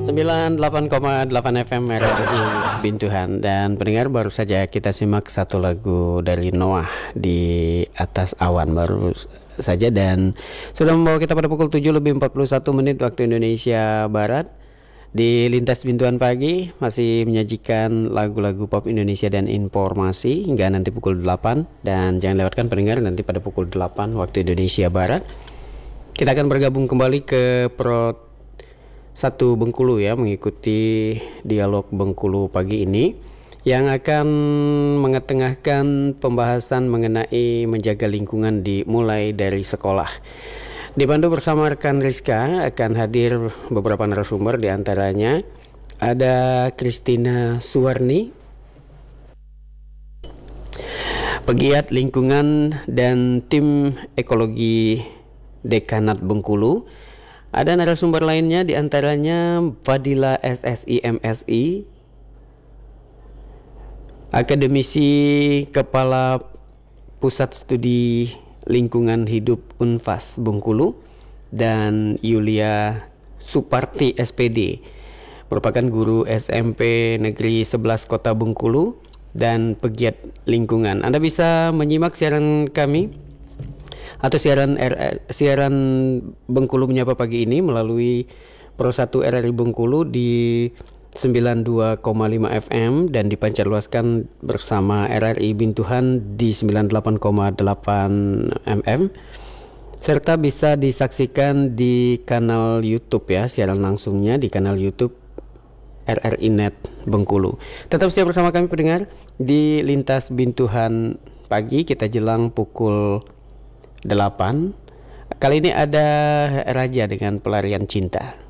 98,8 FM RRI Bintuhan. Dan pendengar, baru saja kita simak satu lagu dari Noah, Di Atas Awan, baru saja, dan sudah membawa kita pada pukul 7:41 waktu Indonesia Barat. Di Lintas Bintuan Pagi masih menyajikan lagu-lagu pop Indonesia dan informasi hingga nanti pukul 8. Dan jangan lewatkan pendengar, nanti pada pukul 8 waktu Indonesia Barat kita akan bergabung kembali ke Pro 1 Bengkulu ya, mengikuti dialog Bengkulu pagi ini yang akan mengetengahkan pembahasan mengenai menjaga lingkungan dimulai dari sekolah. Dibantu bersama rekan Rizka akan hadir beberapa narasumber, diantaranya ada Christina Suwarni, pegiat lingkungan dan tim ekologi Dekanat Bengkulu. Ada narasumber lainnya, diantaranya Fadila SSI MSI, akademisi Kepala Pusat Studi Lingkungan Hidup Unfas Bengkulu, dan Yulia Suparti SPD, merupakan guru SMP Negeri 11 Kota Bengkulu dan pegiat lingkungan. Anda bisa menyimak siaran kami atau siaran Bengkulu Menyapa pagi ini melalui Pro 1 RRI Bengkulu di 92,5 FM dan dipancarluaskan bersama RRI Bintuhan di 98,8 FM, serta bisa disaksikan di kanal YouTube ya, siaran langsungnya di kanal YouTube RRI Net Bengkulu. Tetap setia bersama kami pendengar di Lintas Bintuhan Pagi, kita jelang pukul 8. Kali ini ada Raja dengan Pelarian Cinta.